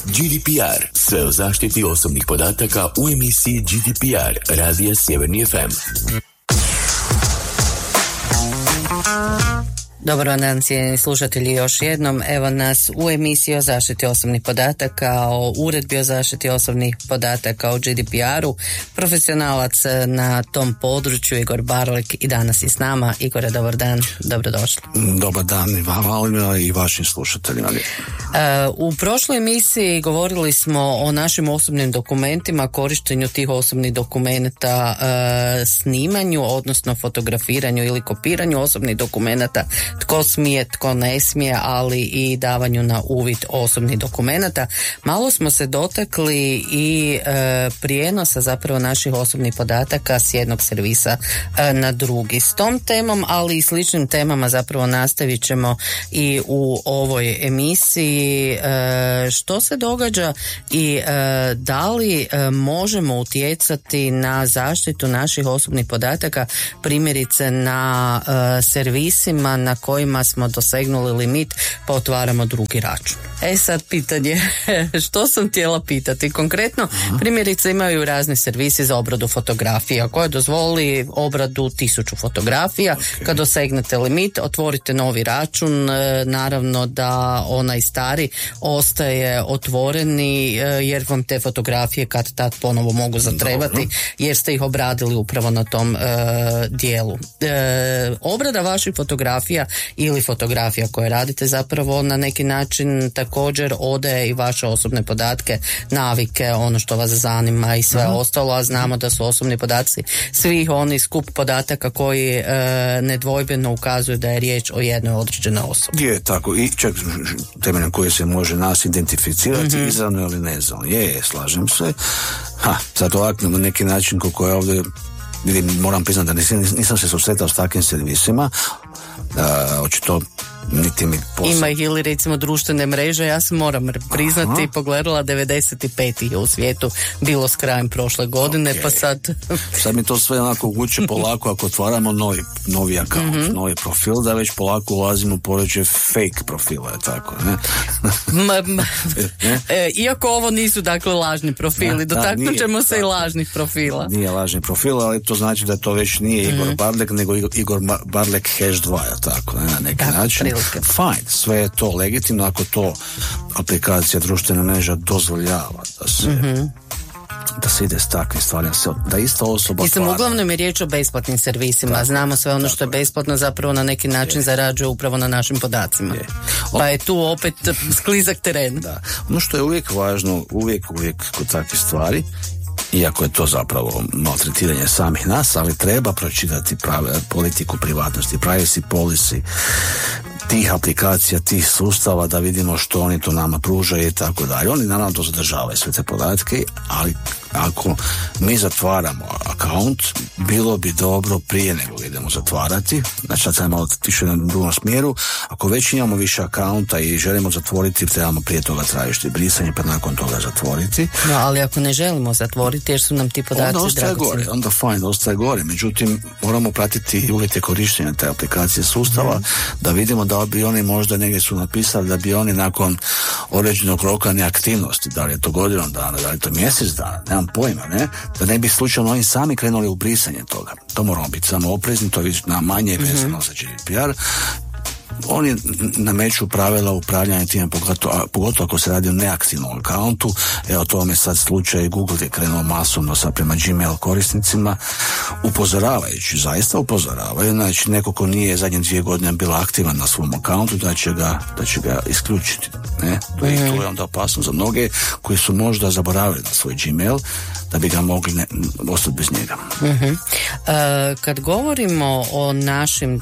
GDPR. Sve o zaštiti osobnih podataka u emisiji GDPR Radija Sjeverni FM. Dobro dan, cijenjeni slušatelji, još jednom. Evo nas u emisiji o zaštiti osobnih podataka, o uredbi o zaštiti osobnih podataka, o GDPR-u. Profesionalac na tom području Igor Barlek i danas je s nama. Igore, dobar dan, dobrodošli. Dobar dan i vama i vašim slušateljima. U prošloj emisiji govorili smo o našim osobnim dokumentima, korištenju tih osobnih dokumenta, snimanju, odnosno fotografiranju ili kopiranju osobnih dokumenata, tko smije, tko ne smije, ali i davanju na uvid osobnih dokumenata. Malo smo se dotakli i prijenosa zapravo naših osobnih podataka s jednog servisa na drugi. S tom temom, ali i sličnim temama zapravo nastavit ćemo i u ovoj emisiji. Što se događa i da li možemo utjecati na zaštitu naših osobnih podataka, primjerice na servisima na kojima smo dosegnuli limit pa otvaramo drugi račun. Sad pitanje, što sam htjela pitati? Konkretno, primjerice imaju razni servisi za obradu fotografija koje dozvoli obradu 1000 fotografija. Kad dosegnete limit, otvorite novi račun, naravno da onaj stari ostaje otvoreni jer vam te fotografije kad tad ponovo mogu zatrebati jer ste ih obradili upravo na tom dijelu. Obrada vaših fotografija ili fotografija koje radite zapravo na neki način također odaje i vaše osobne podatke, navike, ono što vas zanima i sve ostalo, a znamo da su osobni podaci svih oni skup podataka koji nedvojbeno ukazuju da je riječ o jednoj određenoj osobi. Je tako, i čak temeljem koje se može nas identificirati izravno ili neizravno. Slažem se. Sad ovako na neki način kako je ovdje, moram priznati da nisam se susretao s takvim servisima. Očito niti mi ima ih ili recimo društvene mreže, ja se moram priznati i pogledala 95 je u svijetu bilo s krajem prošle godine, pa sad mi to sve onako uči polako ako otvaramo novi account, novi profil, da već polako ulazimo u područje fake profila, je tako, ne? Iako ovo nisu dakle lažni profili, dotaknut ćemo se i lažnih profila. Nije lažni profil, ali to znači da to već nije Igor Barlek, nego Igor Barlek #2, je tako, ne, na neki način. Fine, sve je to legitimno ako to aplikacija društvena mreža dozvoljava da se ide s takvim stvarima, da ista osoba Mislim, uglavnom je riječ o besplatnim servisima, znamo sve ono što je besplatno zapravo na neki način zarađuje upravo na našim podacima. Pa je tu opet sklizak teren. Da. Ono što je uvijek važno, uvijek kod takvih stvari, iako je to zapravo maltretiranje samih nas, ali treba pročitati politiku privatnosti, privacy policy tih aplikacija, tih sustava, da vidimo što oni to nama pružaju i tako dalje. Oni naravno to zadržavaju sve te podatke, ali ako mi zatvaramo account, bilo bi dobro prije nego idemo zatvarati, znači sad sam malo tiše na drugom smjeru, ako već imamo više accounta i želimo zatvoriti, trebamo prije toga tražiti brisanje, pa nakon toga zatvoriti. No, ali ako ne želimo zatvoriti jer su nam ti podaci dragocjeni. Onda fine, ostaje gore, međutim moramo pratiti uvjete korištenja te aplikacije sustava, da vidimo da bi oni možda negdje su napisali da bi oni nakon određenog roka neaktivnosti, da li je to godinu dana, da li je to mjesec dana, nemam pojma, ne? Da ne bi slučajno oni sami krenuli u brisanje toga. To moramo biti samo oprezni, to je na manje vezano za GDPR. Oni nameću pravila upravljanja time, pogotovo ako se radi o neaktivnom akauntu. Evo, to vam je sad slučaj, Google je krenuo masovno sa prema Gmail korisnicima, upozoravajući, zaista upozoravaju, znači neko ko nije zadnje 2 godine bila aktivan na svom akauntu, da će ga isključiti. Ne? To je onda opasno za mnoge koji su možda zaboravili na svoj Gmail, da bi ga mogli ostati bez njega. Kad govorimo o našim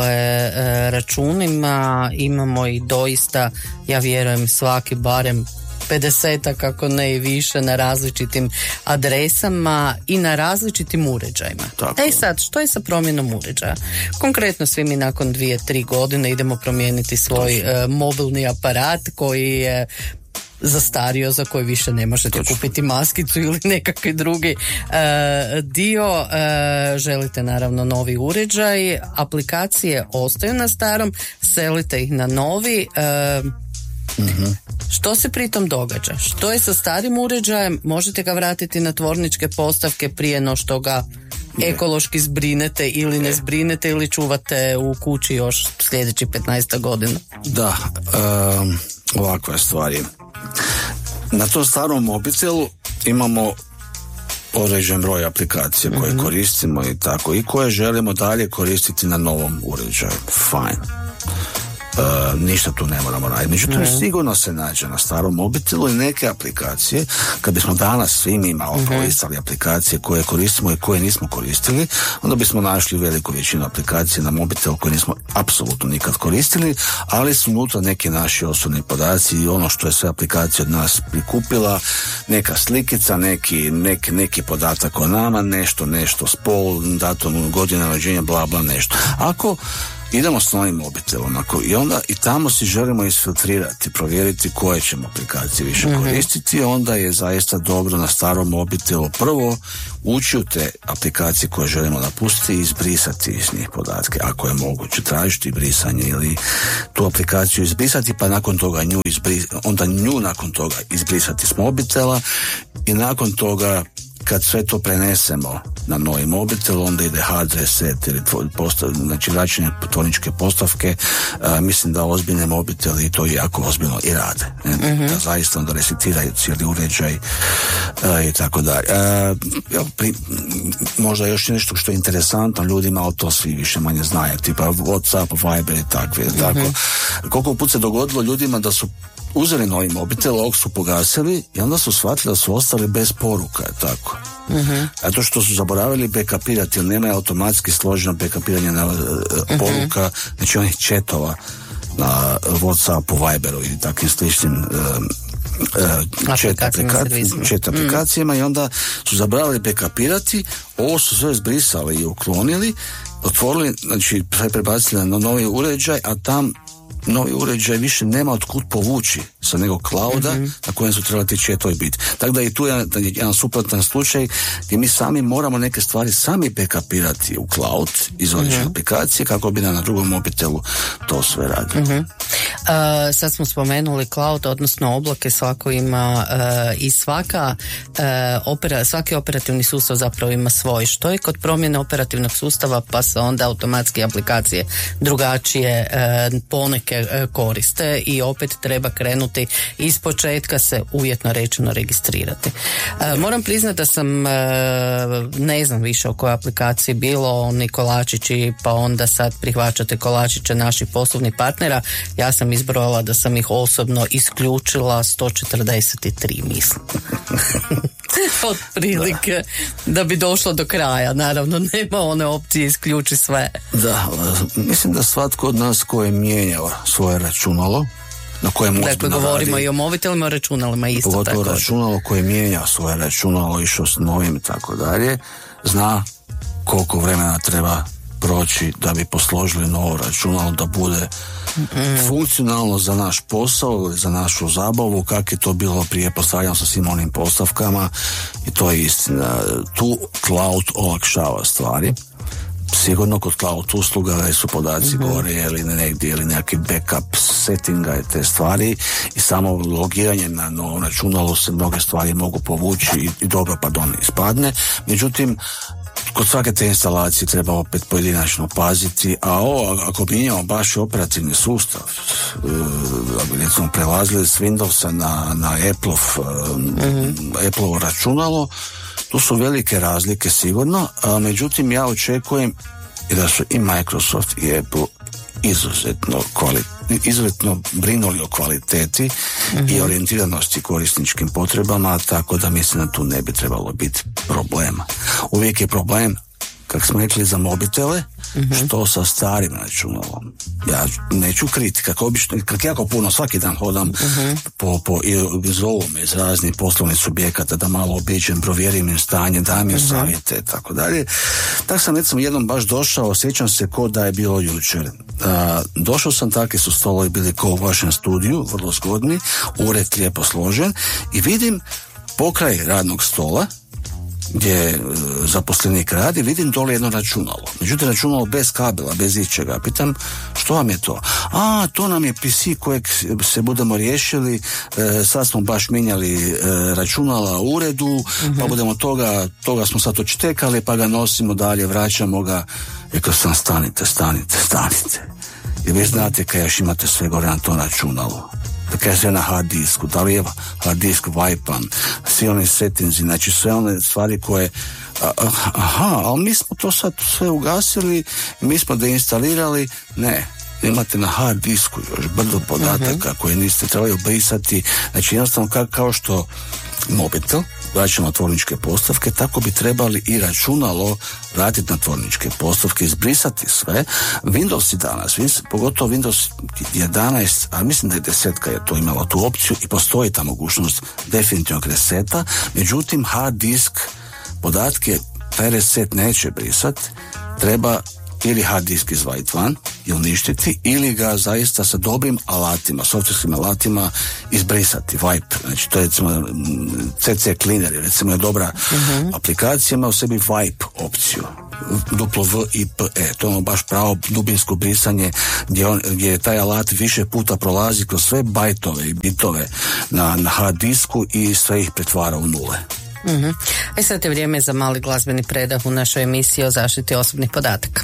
računima, imamo i doista, ja vjerujem, svaki barem 50, ako ne i više, na različitim adresama i na različitim uređajima. Sad, što je sa promjenom uređaja? Konkretno svi mi nakon 2-3 godine idemo promijeniti svoj mobilni aparat koji je zastario, za koji više ne možete kupiti maskicu ili nekakvi drugi dio. Želite naravno novi uređaj, aplikacije ostaju na starom, selite ih na novi. Što se pritom događa? Što je sa starim uređajem? Možete ga vratiti na tvorničke postavke prije no što ga ekološki zbrinete ili ne zbrinete ili čuvate u kući još sljedećih 15 godina. Da, ovakva stvar je. Na tom starom mobitelu imamo određen broj aplikacija koje koristimo i tako, i koje želimo dalje koristiti na novom uređaju. Fine. Ništa tu ne moramo raditi. Međutim, sigurno se nađe na starom mobitelu i neke aplikacije, kad bismo danas svi mi malo koristili aplikacije koje koristimo i koje nismo koristili, onda bismo našli veliku većinu aplikacija na mobitelu koje nismo apsolutno nikad koristili, ali su unutra neki naši osobni podaci i ono što je sve aplikacija od nas prikupila, neka slikica, neki podatak o nama, nešto, spol, datum, godina rođenja, bla, bla, nešto. Ako idemo s novim mobitelom i onda i tamo si želimo isfiltrirati, provjeriti koje ćemo aplikacije više koristiti, onda je zaista dobro na starom mobitelu prvo ući u te aplikacije koje želimo napustiti i izbrisati iz njih podatke, ako je moguće, tražiti brisanje ili tu aplikaciju izbrisati, pa nakon toga nju nakon toga izbrisati s mobitela i nakon toga kad sve to prenesemo na novi mobitel, onda ide hard reset ili znači vraćanje tvorničke postavke. Mislim da ozbiljne mobiteli to jako ozbiljno i rade. Da zaista onda resetiraju cijeli uređaj i tako dalje. Možda još nešto što je interesantno ljudima, ali to svi više manje znaju, tipa WhatsApp, Viber i takve. Tako. Koliko put se dogodilo ljudima da su uzeli novi mobitel, ovog su pogasili i onda su shvatili da su ostali bez poruka, tako. Zato što su zaboravili backupirati, jer nema automatski složeno backupiranje na poruka, znači onih chatova na WhatsAppu, Viberu i takvim sličnim chat aplikacijama i onda su zaboravili backupirati, ovo su sve zbrisali i uklonili, otvorili, znači prebacili na novi uređaj, a tam novi uređaj više nema od kud povući sa nekog clouda na kojem su trebali ti chatovi biti. Tako da i tu je jedan suprotan slučaj gdje mi sami moramo neke stvari sami backupirati u cloud iz određene aplikacije kako bi na drugom mobitelu to sve radilo. Sad smo spomenuli cloud, odnosno oblake, svako ima i svaki operativni sustav zapravo ima svoj. Što je kod promjene operativnog sustava pa se onda automatski aplikacije drugačije poneke koriste i opet treba krenuti iz početka se uvjetno rečeno registrirati. Moram priznati da sam ne znam više o kojoj aplikaciji bilo, oni kolačići, pa onda sad prihvaćate kolačiće naših poslovnih partnera. Ja sam izbrojala da sam ih osobno isključila 143, mislim. Otprilike, da bi došlo do kraja. Naravno, nema one opcije isključi sve. Da, mislim da svatko od nas ko je mijenjao svoje računalo, na kojem dakle, govorimo radi, i o mobitelima, o računalima isto tako. Pogotovo računalo koje mijenja svoje računalo, išao s novim i tako dalje, zna koliko vremena treba proći da bi posložili novo računalo da bude funkcionalno za naš posao ili za našu zabavu, kako je to bilo prije postavljeno sa svim onim postavkama i to je istina. Tu cloud olakšava stvari. Sigurno kod cloud usluga su podaci gore ili negdje ili neki backup settinga i te stvari i samo logiranje na novo računalo se mnoge stvari mogu povući i dobro ispadne. Međutim, kod svake te instalacije treba opet pojedinačno paziti, a ovo ako mijenjamo baš operativni sustav, recimo prelazili s Windowsa na Apple Računalo, tu su velike razlike sigurno, međutim ja očekujem i da su i Microsoft i Apple izuzetno brinuli o kvaliteti i orijentiranosti korisničkim potrebama, tako da mislim da tu ne bi trebalo biti problema. Uvijek je problem, kako smo rekli, za mobitele, što sa starim računalom. Ja neću kriti, kako jako puno svaki dan hodam iz raznih poslovnih subjekata da malo obiđem, provjerim im stanje, dam im savjete, tako dalje. Tako sam recimo jednom baš došao, sjećam se ko da je bilo jučer. Došao sam, takvi su stolovi bili kao u vašem studiju, vrlo zgodni, ured lijepo složen i vidim pokraj radnog stola gdje zaposlenik radi, vidim dole jedno računalo. Međutim, računalo bez kabela, bez ičega. Pitam, što vam je to? To nam je PC kojeg se budemo riješili, sad smo baš mijenjali računala u uredu, pa budemo toga smo sad odštekali, pa ga nosimo dalje, vraćamo ga. Rekao sam, stanite. I vi znate kaj još imate sve gore na tom računalu. Kaj je sve na hard disku, da li je hard disk wipan, svi oni settingsi, znači sve one stvari koje ali mi smo to sad sve ugasili, mi smo deinstalirali, ne, imate na hard disku još brdo podataka koje niste trebali obrisati, znači jednostavno kao što mobitel vraća na tvorničke postavke, tako bi trebali i računalo vratiti na tvorničke postavke, izbrisati sve. Windows i danas, pogotovo Windows 11, a mislim da je 10 je to imalo tu opciju i postoji ta mogućnost definitivnog reseta, međutim hard disk podatke taj reset neće brisati, treba ili hard disk izvaditi van i uništiti, ili ga zaista sa dobrim alatima, softverskim alatima izbrisati, wipe. Znači to je recimo CC Cleaner, recimo je dobra aplikacija, ima u sebi wipe opciju, WIPE, to je baš pravo dubinsko brisanje gdje taj alat više puta prolazi kroz sve bajtove i bitove na hard disku i sve ih pretvara u nule. Sad je vrijeme za mali glazbeni predah u našoj emisiji o zaštiti osobnih podataka.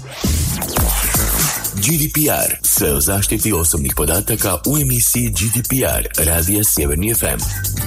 GDPR, sve o zaštiti osobnih podataka u emisiji GDPR, Radija Sjeverni FM.